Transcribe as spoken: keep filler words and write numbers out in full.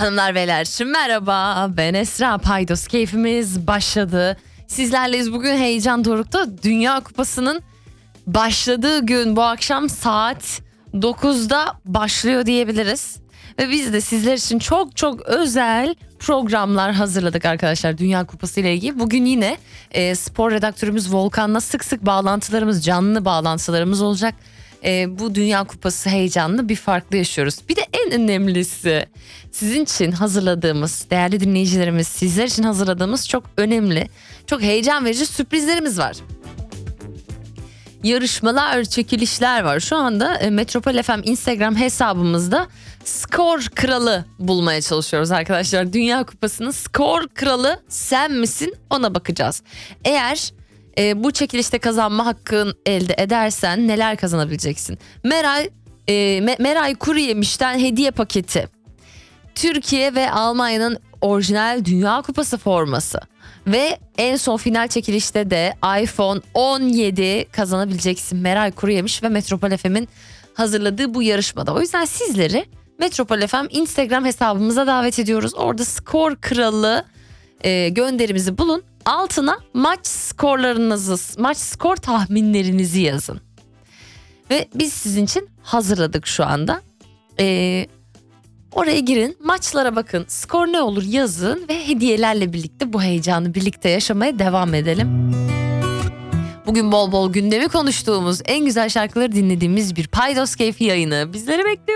Hanımlar beyler merhaba, ben Esra. Paydos keyfimiz başladı. Sizlerleyiz. Bugün heyecan dorukta. Dünya Kupası'nın başladığı gün, bu akşam saat dokuzda başlıyor diyebiliriz. Ve biz de sizler için çok çok özel programlar hazırladık arkadaşlar Dünya Kupası ile ilgili. Bugün yine e, spor redaktörümüz Volkan'la sık sık bağlantılarımız, canlı bağlantılarımız olacak. E, bu Dünya Kupası heyecanını bir farklı yaşıyoruz. Bir de en önemlisi, sizin için hazırladığımız, değerli dinleyicilerimiz, sizler için hazırladığımız çok önemli, çok heyecan verici sürprizlerimiz var. Yarışmalar, çekilişler var. Şu anda e, Metropol F M Instagram hesabımızda skor kralı bulmaya çalışıyoruz arkadaşlar. Dünya Kupası'nın skor kralı sen misin, ona bakacağız. Eğer e, bu çekilişte kazanma hakkın elde edersen neler kazanabileceksin? Meray, e, Me- Meray Kuruyemiş'ten hediye paketi. Türkiye ve Almanya'nın orijinal Dünya Kupası forması. Ve en son final çekilişte de iPhone on yedi kazanabileceksin. Meray Kuruyemiş ve Metropol F M'in hazırladığı bu yarışmada. O yüzden sizleri Metropol F M Instagram hesabımıza davet ediyoruz. Orada skor kralı e, gönderimizi bulun. Altına maç skorlarınızı, maç skor tahminlerinizi yazın. Ve biz sizin için hazırladık şu anda. Eee... Oraya girin, maçlara bakın, skor ne olur yazın ve hediyelerle birlikte bu heyecanı birlikte yaşamaya devam edelim. Bugün bol bol gündemi konuştuğumuz, en güzel şarkıları dinlediğimiz bir Paydos Keyfi yayını bizleri bekliyor.